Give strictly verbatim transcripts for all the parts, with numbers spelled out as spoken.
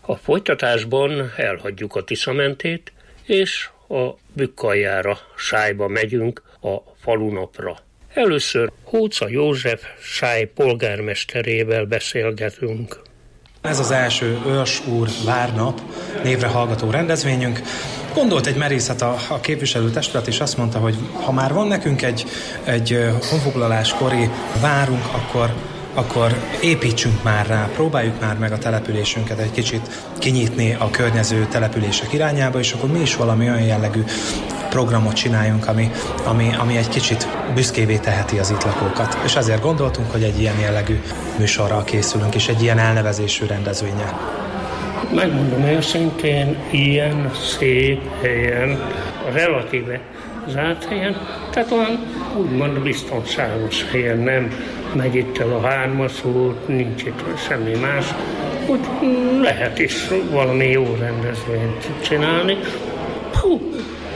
A folytatásban elhagyjuk a Tiszamentét, és a Bükkaljára, Sályba megyünk a falunapra. Először Hóca József Sály polgármesterével beszélgetünk. Ez az első Őrs úr várnap névre hallgató rendezvényünk. Gondolt egy merészet a, a képviselőtestület, és azt mondta, hogy ha már van nekünk egy, egy honfoglaláskori várunk, akkor, akkor építsünk már rá, próbáljuk már meg a településünket egy kicsit kinyitni a környező települések irányába, és akkor mi is valami olyan jellegű programot csináljunk, ami, ami, ami egy kicsit büszkévé teheti az itt lakókat. És azért gondoltunk, hogy egy ilyen jellegű műsorral készülünk, és egy ilyen elnevezésű rendezvénye. Megmondom őszintén, ilyen szép helyen, relatíve zárt helyen, tehát olyan úgymond biztonságos helyen, nem megy itt el a hármas út, nincs itt semmi más, úgy lehet is valami jó rendezvényt csinálni. Hú,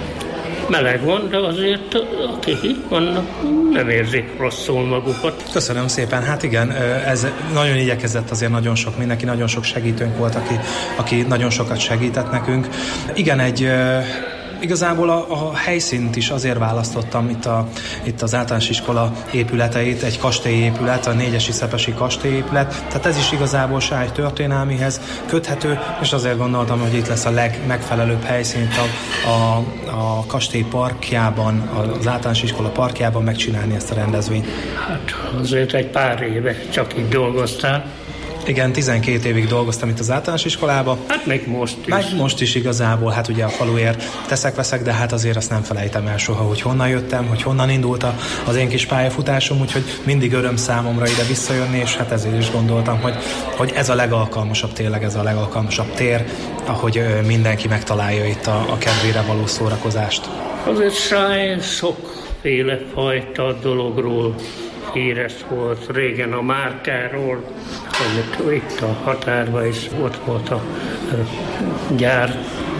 meleg van, de azért akik itt vannak, nem érzik rosszul magukat. Köszönöm szépen. Hát igen, ez nagyon igyekezett azért nagyon sok mindenki, nagyon sok segítőnk volt, aki, aki nagyon sokat segített nekünk. Igen, egy igazából a, a helyszínt is azért választottam, itt, a, itt az általános iskola épületeit, egy kastélyépület, a négyesi szepesi kastélyépület, tehát ez is igazából Sály történelmihez köthető, és azért gondoltam, hogy itt lesz a legmegfelelőbb helyszín a, a, a kastély parkjában, az általános iskola parkjában megcsinálni ezt a rendezvényt. Hát azért egy pár éve csak itt dolgoztál. Igen, tizenkét évig dolgoztam itt az általános iskolába. Hát még most is. Meg most is igazából, hát ugye a faluért teszek-veszek, de hát azért azt nem felejtem el soha, hogy honnan jöttem, hogy honnan indult az én kis pályafutásom, úgyhogy mindig öröm számomra ide visszajönni, és hát ezért is gondoltam, hogy, hogy ez a legalkalmasabb, tényleg ez a legalkalmasabb tér, ahogy mindenki megtalálja itt a, a kedvére való szórakozást. Azért Sály sokféle fajta dologról híres volt, régen a márkáról, amit itt a határban is ott volt a gyár.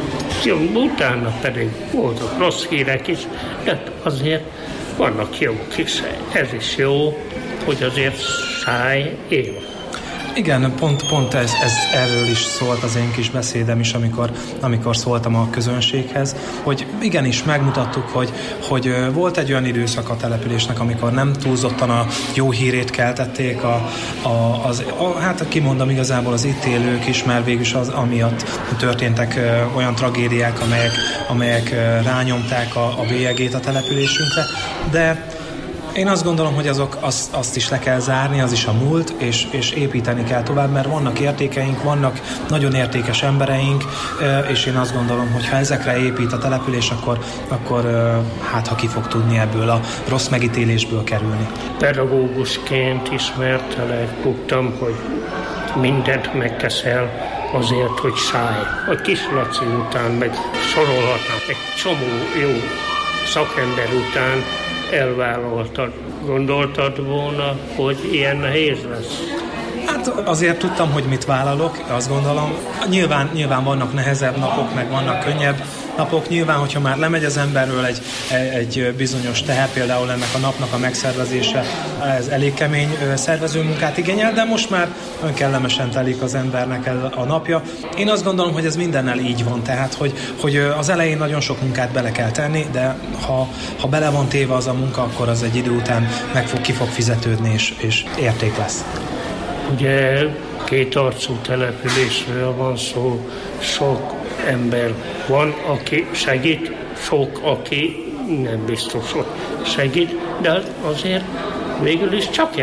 Utána pedig voltak rossz hírek is, de azért vannak jók is. Ez is jó, hogy azért Sály él. Igen, pont, pont ez, ez erről is szólt az én kis beszédem is, amikor, amikor szóltam a közönséghez, hogy igenis megmutattuk, hogy, hogy volt egy olyan időszak a településnek, amikor nem túlzottan a jó hírét keltették, a, a, az, a, hát kimondom igazából az itt élők is, mert végülis az amiatt történtek olyan tragédiák, amelyek, amelyek rányomták a, a bélyegét a településünkre, de én azt gondolom, hogy azok, azt, azt is le kell zárni, az is a múlt, és, és építeni kell tovább, mert vannak értékeink, vannak nagyon értékes embereink, és én azt gondolom, hogy ha ezekre épít a település, akkor, akkor hát ha ki fog tudni ebből a rossz megítélésből kerülni. Pedagógusként ismertelek, tudtam, hogy mindent megteszel azért, hogy Sály. A Kis Laci után, meg sorolhatnak egy csomó jó szakember után elvállaltad. Gondoltad volna, hogy ilyen nehéz lesz? Hát azért tudtam, hogy mit vállalok, azt gondolom. Nyilván, nyilván vannak nehezebb napok, meg vannak könnyebb napok. Nyilván, hogyha már lemegy az emberről egy, egy bizonyos teher, például ennek a napnak a megszervezése, ez elég kemény szervezőmunkát igényel, de most már olyan kellemesen telik az embernek a napja. Én azt gondolom, hogy ez mindennel így van, tehát, hogy, hogy az elején nagyon sok munkát bele kell tenni, de ha, ha bele van téve az a munka, akkor az egy idő után meg fog, ki fog fizetődni, és, és érték lesz. Ugye két arcú településről van szó, sok ember van, aki segít, sok, aki nem biztos, hogy segít, de azért végül is csak